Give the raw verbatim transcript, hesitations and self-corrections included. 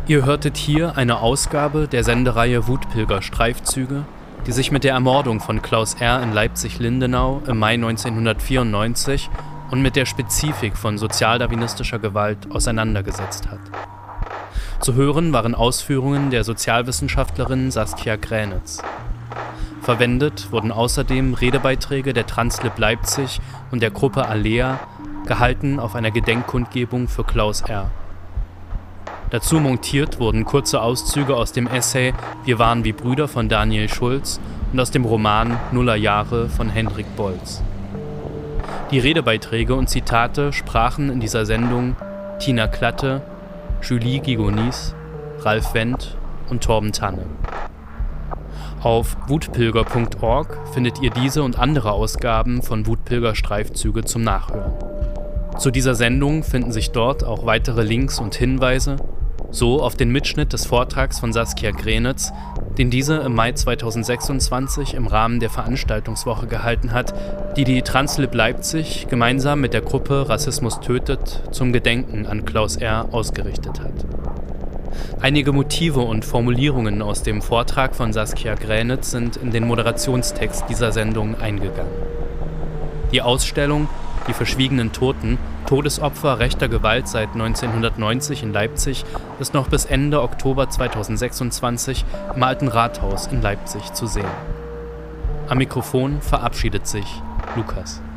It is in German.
Ihr hörtet hier eine Ausgabe der Sendereihe Wutpilger-Streifzüge, die sich mit der Ermordung von Klaus R. in Leipzig-Lindenau im Mai neunzehnhundertvierundneunzig und mit der Spezifik von sozialdarwinistischer Gewalt auseinandergesetzt hat. Zu hören waren Ausführungen der Sozialwissenschaftlerin Saskia Gränitz. Verwendet wurden außerdem Redebeiträge der Translib Leipzig und der Gruppe Alea, gehalten auf einer Gedenkkundgebung für Klaus R. Dazu montiert wurden kurze Auszüge aus dem Essay Wir waren wie Brüder von Daniel Schulz und aus dem Roman Nullerjahre von Hendrik Bolz. Die Redebeiträge und Zitate sprachen in dieser Sendung Tina Klatte, Julie Gigonis, Ralf Wendt und Torben Tanne. Auf wutpilger punkt org findet ihr diese und andere Ausgaben von Wutpilger-Streifzüge zum Nachhören. Zu dieser Sendung finden sich dort auch weitere Links und Hinweise, so auf den Mitschnitt des Vortrags von Saskia Gränitz, den diese im Mai zweitausendsechsundzwanzig im Rahmen der Veranstaltungswoche gehalten hat, die die Translib Leipzig gemeinsam mit der Gruppe Rassismus tötet zum Gedenken an Klaus R. ausgerichtet hat. Einige Motive und Formulierungen aus dem Vortrag von Saskia Gränitz sind in den Moderationstext dieser Sendung eingegangen. Die Ausstellung Die verschwiegenen Toten, Todesopfer rechter Gewalt seit neunzehnhundertneunzig in Leipzig, ist noch bis Ende Oktober zweitausendsechsundzwanzig im Alten Rathaus in Leipzig zu sehen. Am Mikrofon verabschiedet sich Lukas.